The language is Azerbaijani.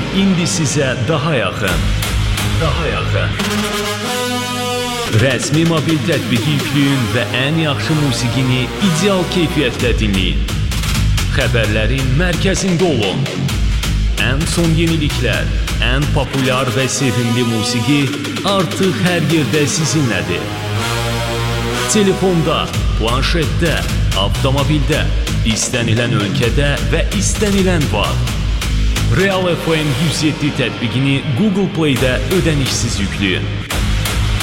indi sizə daha yaxın. Rəsmi mobil tətbiqi yükləyin və ən yaxşı musiqini ideal keyfiyyətlə dinləyin. Xəbərlərin mərkəzində olun. Ən son yeniliklər, ən populyar və sevimli musiqi artıq hər yerdə sizinlədir. Telefonda, planşetdə, avtomobildə, istənilən ölkədə və istənilən vaxt. Real FM 107 tətbiqini Google Play-də ödənişsiz yükləyin.